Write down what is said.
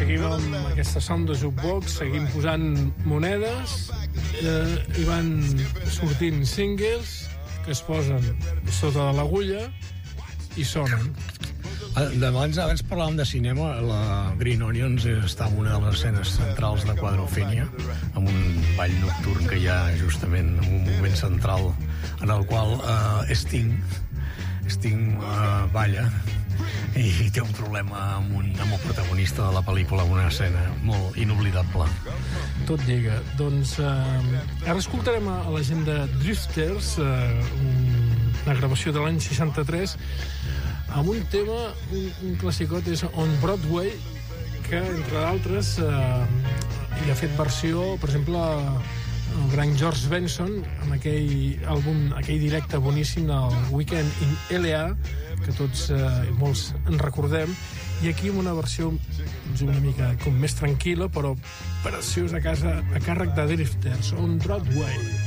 seguim amb aquesta sound de jukebox, seguim posant monedes i van sortint singles que es posen sota de l'agulla i sonen. Abans parlàvem de cinema. La Green Onions està en una de les escenes centrals de Quadrophenia, amb un ball nocturn que hi ha justament en un moment central en el qual Sting balla i té un problema amb el protagonista de la pel·lícula, una escena molt inoblidable. Tot lliga. Doncs ara escoltarem a la gent de Drifters, una gravació de l'any 63, amb un tema, un classicot, és On Broadway, que, entre d'altres, hi ha fet versió, per exemple, el gran George Benson, amb aquell àlbum, aquell directe boníssim del Weekend in L.A., que tots, molts, en recordem, i aquí amb una versió una mica com més tranquil·la, però preciosa a casa, a càrrec de Drifters, On Broadway.